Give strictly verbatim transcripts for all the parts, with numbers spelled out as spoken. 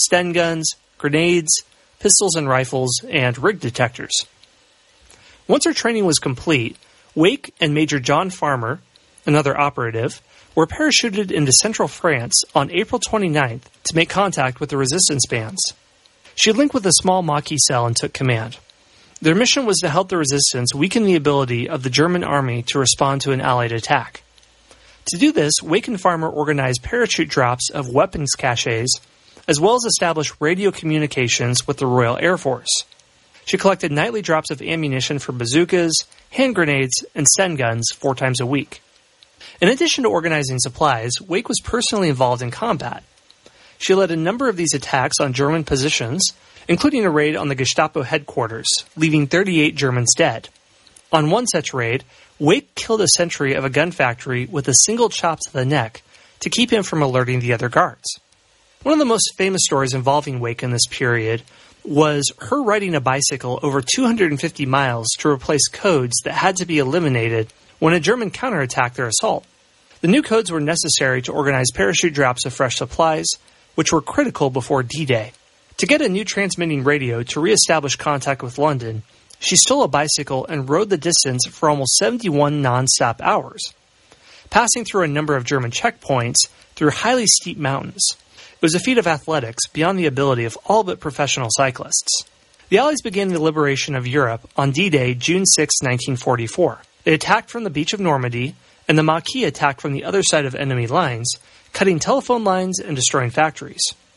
Sten guns, grenades, pistols and rifles, and rig detectors. Once her training was complete, Wake and Major John Farmer, another operative, were parachuted into central France on April twenty-ninth to make contact with the resistance bands. She linked with a small Maquis cell and took command. Their mission was to help the resistance weaken the ability of the German army to respond to an Allied attack. To do this, Wake and Farmer organized parachute drops of weapons caches, as well as established radio communications with the Royal Air Force. She collected nightly drops of ammunition for bazookas, hand grenades, and Sten guns four times a week. In addition to organizing supplies, Wake was personally involved in combat. She led a number of these attacks on German positions, including a raid on the Gestapo headquarters, leaving thirty-eight Germans dead. On one such raid, Wake killed a sentry of a gun factory with a single chop to the neck to keep him from alerting the other guards. One of the most famous stories involving Wake in this period was her riding a bicycle over two hundred fifty miles to replace codes that had to be eliminated when a German counterattacked their assault. The new codes were necessary to organize parachute drops of fresh supplies, which were critical before D-Day. To get a new transmitting radio to re-establish contact with London, she stole a bicycle and rode the distance for almost seventy-one non-stop hours, passing through a number of German checkpoints through highly steep mountains. It was a feat of athletics beyond the ability of all but professional cyclists. The Allies began the liberation of Europe on D-Day, June sixth, nineteen forty-four. They attacked from the beach of Normandy, and the Maquis attacked from the other side of enemy lines, cutting telephone lines and destroying factories.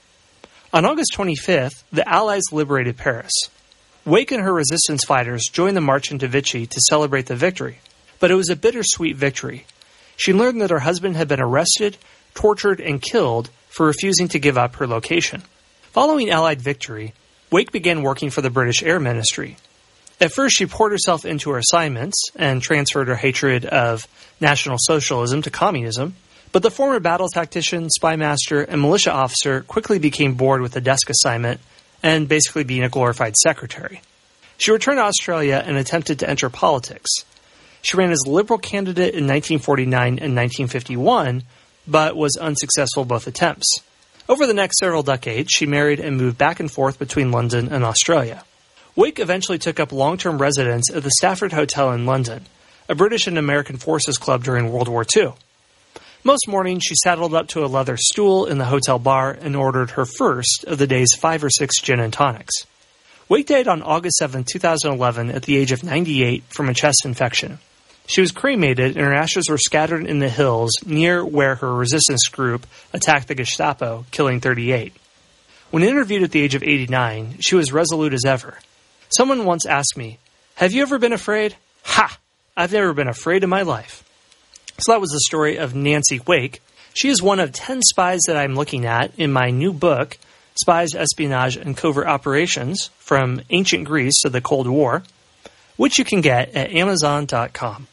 On August twenty-fifth, the Allies liberated Paris. Wake and her resistance fighters joined the march into Vichy to celebrate the victory, but it was a bittersweet victory. She learned that her husband had been arrested, tortured, and killed for refusing to give up her location. Following Allied victory, Wake began working for the British Air Ministry. At first, she poured herself into her assignments and transferred her hatred of National Socialism to communism, but the former battle tactician, spy master, and militia officer quickly became bored with the desk assignment and basically being a glorified secretary. She returned to Australia and attempted to enter politics. She ran as a Liberal candidate in nineteen forty-nine and nineteen fifty-one, but was unsuccessful both attempts. Over the next several decades, she married and moved back and forth between London and Australia. Wake eventually took up long-term residence at the Stafford Hotel in London, a British and American forces club during World War Two. Most mornings, she saddled up to a leather stool in the hotel bar and ordered her first of the day's five or six gin and tonics. Wake died on August seventh, twenty eleven at the age of ninety-eight from a chest infection. She was cremated and her ashes were scattered in the hills near where her resistance group attacked the Gestapo, killing thirty-eight. When interviewed at the age of eighty-nine, she was resolute as ever. Someone once asked me, "Have you ever been afraid?" Ha! I've never been afraid in my life. So that was the story of Nancy Wake. She is one of ten spies that I'm looking at in my new book, Spies, Espionage, and Covert Operations, From Ancient Greece to the Cold War, which you can get at amazon dot com.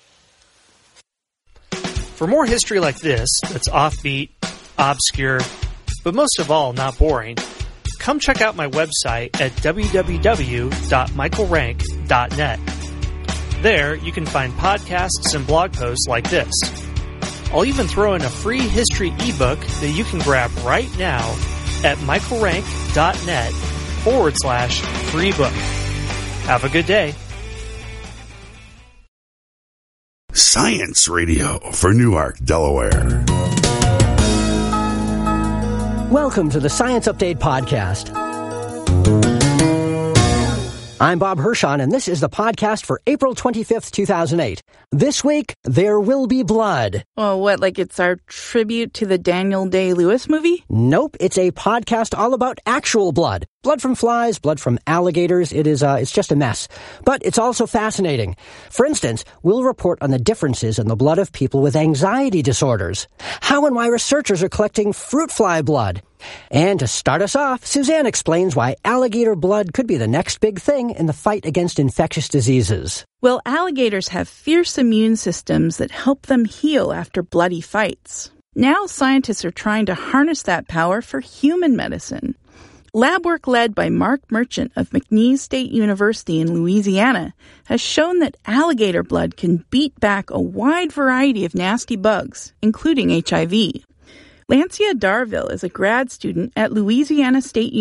For more history like this, that's offbeat, obscure, but most of all, not boring, come check out my website at w w w dot michael rank dot net. There, you can find podcasts and blog posts like this. I'll even throw in a free history ebook that you can grab right now at michael rank dot net forward slash free book. Have a good day. Science Radio for Newark, Delaware. Welcome to the Science Update Podcast. I'm Bob Hirschon, and this is the podcast for April twenty-fifth, two thousand eight. This week, there will be blood. Oh, what, like it's our tribute to the Daniel Day-Lewis movie? Nope, it's a podcast all about actual blood. Blood from flies, blood from alligators. It is, uh, it's just a mess. But it's also fascinating. For instance, we'll report on the differences in the blood of people with anxiety disorders. How and why researchers are collecting fruit fly blood. And to start us off, Suzanne explains why alligator blood could be the next big thing in the fight against infectious diseases. Well, alligators have fierce immune systems that help them heal after bloody fights. Now scientists are trying to harness that power for human medicine. Lab work led by Mark Merchant of McNeese State University in Louisiana has shown that alligator blood can beat back a wide variety of nasty bugs, including H I V. Lancia Darville is a grad student at Louisiana State University.